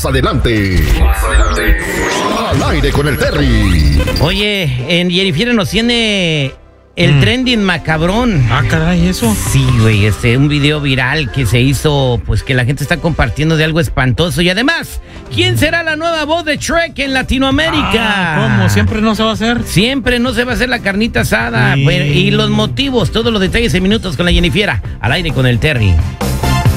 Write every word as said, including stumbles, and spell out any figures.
Más adelante. Más adelante. Al aire con el Terry. Oye, en Jennifer nos tiene el mm. trending macabrón. Ah, caray, ¿eso? Sí, güey, este, un video viral que se hizo, pues que la gente está compartiendo de algo espantoso. Y además, ¿quién será la nueva voz de Shrek en Latinoamérica? Ah, ¿cómo? ¿Siempre no se va a hacer? Siempre no se va a hacer la carnita asada. Sí. Bueno, y los motivos, todos los detalles en minutos con la Jennifer. Al aire con el Terry.